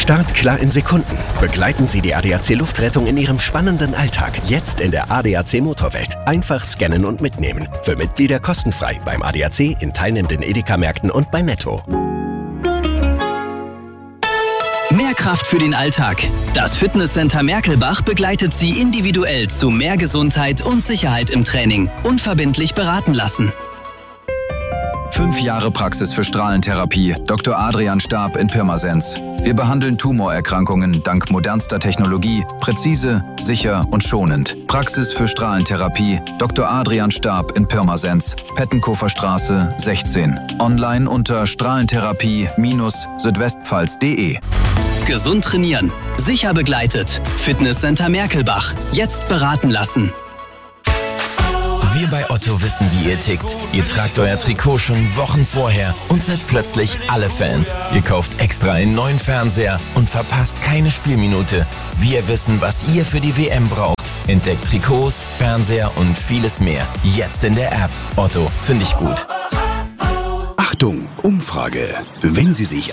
Startklar in Sekunden. Begleiten Sie die ADAC Luftrettung in Ihrem spannenden Alltag. Jetzt in der ADAC Motorwelt. Einfach scannen und mitnehmen. Für Mitglieder kostenfrei beim ADAC, in teilnehmenden Edeka-Märkten und bei Netto. Mehr Kraft für den Alltag. Das Fitnesscenter Merkelbach begleitet Sie individuell zu mehr Gesundheit und Sicherheit im Training. Unverbindlich beraten lassen. 5 Jahre Praxis für Strahlentherapie. Dr. Adrian Stab in Pirmasens. Wir behandeln Tumorerkrankungen dank modernster Technologie, präzise, sicher und schonend. Praxis für Strahlentherapie. Dr. Adrian Stab in Pirmasens. Pettenkofer Straße 16. Online unter strahlentherapie-südwestpfalz.de. Gesund trainieren. Sicher begleitet. Fitnesscenter Merkelbach. Jetzt beraten lassen. Wir bei Otto wissen, wie ihr tickt. Ihr tragt euer Trikot schon Wochen vorher und seid plötzlich alle Fans. Ihr kauft extra einen neuen Fernseher und verpasst keine Spielminute. Wir wissen, was ihr für die WM braucht. Entdeckt Trikots, Fernseher und vieles mehr. Jetzt in der App. Otto, finde ich gut. Achtung, Umfrage. Wenn Sie sich